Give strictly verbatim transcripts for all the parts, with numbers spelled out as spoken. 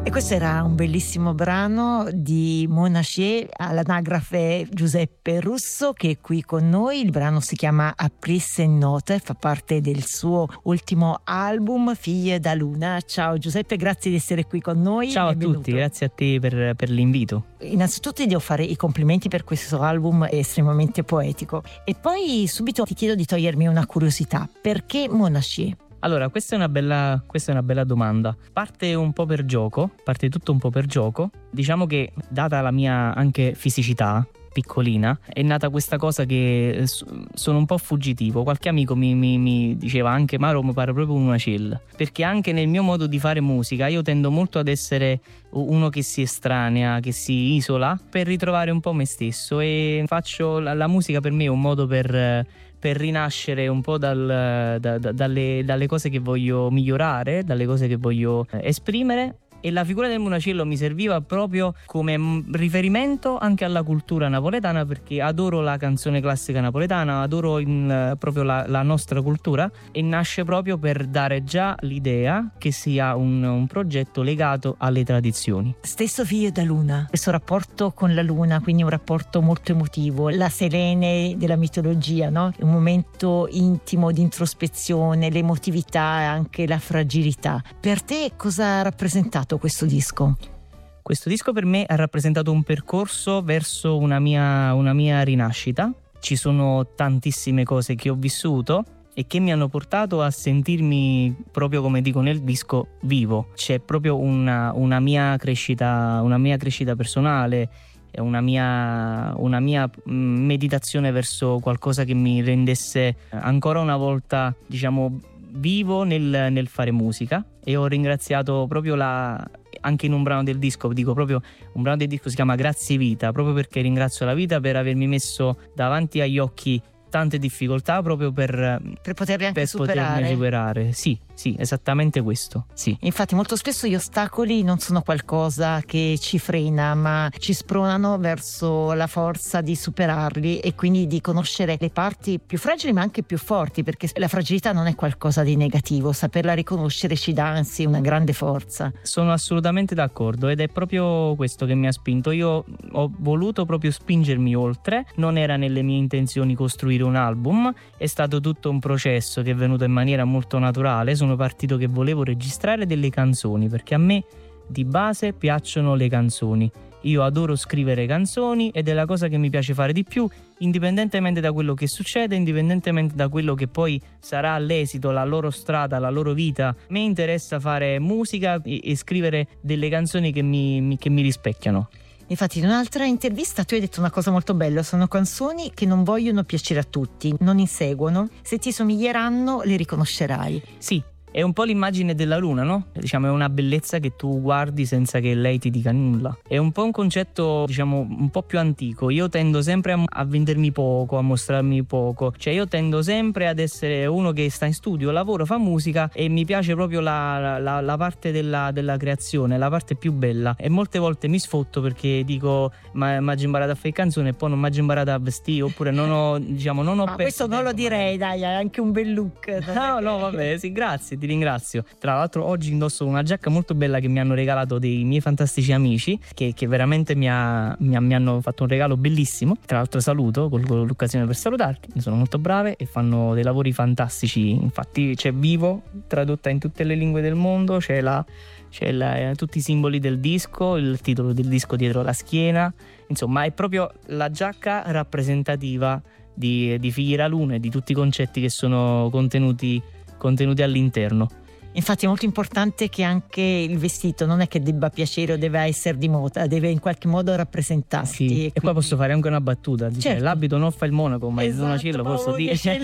E questo era un bellissimo brano di Monachie, all'anagrafe Giuseppe Russo, che è qui con noi. Il brano si chiama Aprisse Note, fa parte del suo ultimo album Figlie da Luna. Ciao Giuseppe, grazie di essere qui con noi. Ciao a tutti, grazie a te per, per l'invito. Innanzitutto ti devo fare i complimenti per questo album, è estremamente poetico. E poi subito ti chiedo di togliermi una curiosità: perché Monachie? Allora, questa è una bella, questa è una bella domanda. Parte un po' per gioco, parte tutto un po' per gioco. Diciamo che, data la mia anche fisicità piccolina, è nata questa cosa che sono un po' fuggitivo. Qualche amico mi, mi, mi diceva anche: Maro, mi pare proprio una cella. Perché anche nel mio modo di fare musica io tendo molto ad essere uno che si estranea, che si isola per ritrovare un po' me stesso, e faccio la, la musica per me è un modo per per rinascere un po' dal, da, da, dalle, dalle cose che voglio migliorare, dalle cose che voglio esprimere. E la figura del Monacello mi serviva proprio come riferimento anche alla cultura napoletana, perché adoro la canzone classica napoletana, adoro in, proprio la, la nostra cultura, e nasce proprio per dare già l'idea che sia un, un progetto legato alle tradizioni. Stesso Figlie da Luna, questo rapporto con la luna, quindi un rapporto molto emotivo, la Selene della mitologia, no? Un momento intimo di introspezione, l'emotività e anche la fragilità. Per te cosa ha rappresentato questo disco? Questo disco per me ha rappresentato un percorso verso una mia, una mia rinascita. Ci sono tantissime cose che ho vissuto e che mi hanno portato a sentirmi, proprio come dico nel disco, vivo. C'è proprio una, una mia crescita, una mia crescita personale, una mia, una mia meditazione verso qualcosa che mi rendesse ancora una volta, diciamo, vivo nel, nel fare musica. E ho ringraziato proprio la, anche in un brano del disco, dico proprio un brano del disco si chiama Grazie Vita, proprio perché ringrazio la vita per avermi messo davanti agli occhi tante difficoltà, proprio per, per poterle anche per superare. poterle superare. Sì, sì, esattamente questo. Sì. Infatti molto spesso gli ostacoli non sono qualcosa che ci frena, ma ci spronano verso la forza di superarli e quindi di conoscere le parti più fragili ma anche più forti, perché la fragilità non è qualcosa di negativo, saperla riconoscere ci dà anzi una grande forza. Sono assolutamente d'accordo, ed è proprio questo che mi ha spinto. Io ho voluto proprio spingermi oltre, non era nelle mie intenzioni costruire un album, è stato tutto un processo che è venuto in maniera molto naturale. Sono partito che volevo registrare delle canzoni, perché a me di base piacciono le canzoni, io adoro scrivere canzoni ed è la cosa che mi piace fare di più, indipendentemente da quello che succede, indipendentemente da quello che poi sarà l'esito, la loro strada, la loro vita. A me interessa fare musica e, e scrivere delle canzoni che mi, mi, che mi rispecchiano. Infatti in un'altra intervista tu hai detto una cosa molto bella: sono canzoni che non vogliono piacere a tutti, non inseguono, se ti somiglieranno le riconoscerai. Sì, è un po' l'immagine della luna, no? Diciamo è una bellezza che tu guardi senza che lei ti dica nulla. È un po' un concetto, diciamo, un po' più antico. Io tendo sempre a, a vendermi poco, a mostrarmi poco. Cioè io tendo sempre ad essere uno che sta in studio, lavoro, fa musica e mi piace proprio la, la, la parte della, della creazione, la parte più bella. E molte volte mi sfotto perché dico ma mi ho imparato a fare canzone e poi non mi ho imparato a vestire, oppure non ho, diciamo, non ho ma questo non lo direi, dai, hai anche un bel look. No, no, vabbè, sì, grazie. Ti ringrazio. Tra l'altro oggi indosso una giacca molto bella che mi hanno regalato dei miei fantastici amici che, che veramente mi, ha, mi, ha, mi hanno fatto un regalo bellissimo. Tra l'altro saluto, colgo l'occasione per salutarti, sono molto brave e fanno dei lavori fantastici. Infatti c'è Vivo tradotta in tutte le lingue del mondo, c'è, la, c'è la, tutti i simboli del disco, il titolo del disco dietro la schiena, insomma è proprio la giacca rappresentativa di, di Figlie da Luna e di tutti i concetti che sono contenuti contenuti all'interno. Infatti è molto importante che anche il vestito non è che debba piacere o deve essere di moda, deve in qualche modo rappresentarti. Sì. E, e quindi... qua posso fare anche una battuta, dice, certo. L'abito non fa il monaco, ma esatto, il Monacello posso dire. Sì.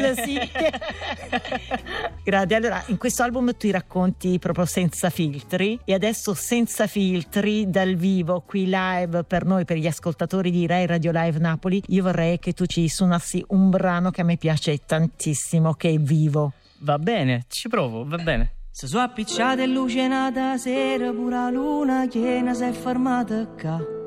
Grazie. Allora, in questo album tu racconti proprio senza filtri, e adesso senza filtri dal vivo qui live per noi, per gli ascoltatori di Rai Radio Live Napoli, io vorrei che tu ci suonassi un brano che a me piace tantissimo, che è Vivo. Va bene, ci provo, va bene. Se sono appicciate e luce nata sera, pure la luna che ne si è fermata qua.